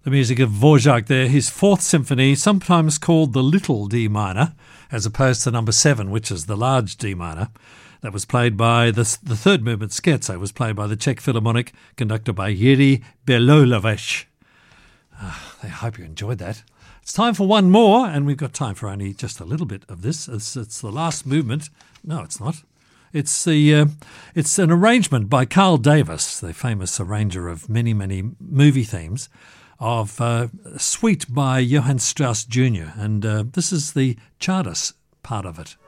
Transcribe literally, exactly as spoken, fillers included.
The music of Dvorak there, his fourth symphony, sometimes called the Little D minor, as opposed to number seven, which is the large D minor. That was played by, the, the third movement, Scherzo, was played by the Czech Philharmonic, conducted by Jiří Belohlavech. Ah, I hope you enjoyed that. It's time for one more, and we've got time for only just a little bit of this. It's, it's the last movement. No, it's not. It's the uh, it's an arrangement by Carl Davis, the famous arranger of many, many movie themes, of uh, a suite by Johann Strauss Junior And uh, this is the Czardas part of it.